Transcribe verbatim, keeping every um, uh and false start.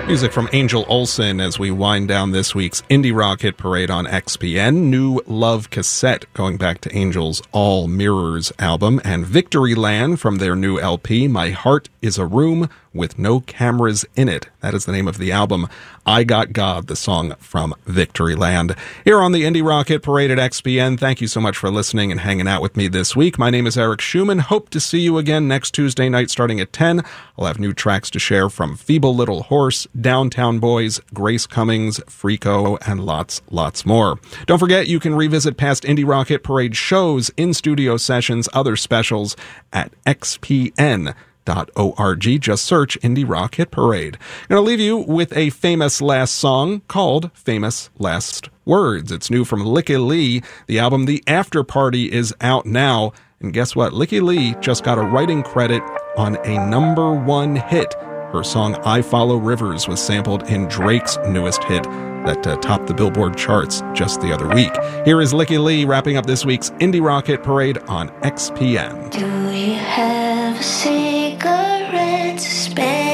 Music from Angel Olsen as we wind down this week's Indie Rock Hit Parade on X P N. New Love Cassette, going back to Angel's All Mirrors album, and Victoryland from their new L P, My Heart is a Room with No Cameras in It. That is the name of the album. I Got God, the song from Victoryland. Here on the Indie Rock Hit Parade at X P N, thank you so much for listening and hanging out with me this week. My name is Eric Schumann. Hope to see you again next Tuesday night starting at ten. I'll have new tracks to share from Feeble Little Horse, Downtown Boys, Grace Cummings, Freako, and lots, lots more. Don't forget, you can revisit past Indie Rock Hit Parade shows, in-studio sessions, other specials at x p n dot org. Just search Indie Rock Hit Parade. I'm going to leave you with a famous last song called Famous Last Words. It's new from Lykke Li. The album The After Party is out now. And guess what? Lykke Li just got a writing credit on a number one hit. Her song I Follow Rivers was sampled in Drake's newest hit that uh, topped the Billboard charts just the other week. Here is Lykke Li wrapping up this week's Indie Rock Hit Parade on X P N. Do you have a cigarette to spare?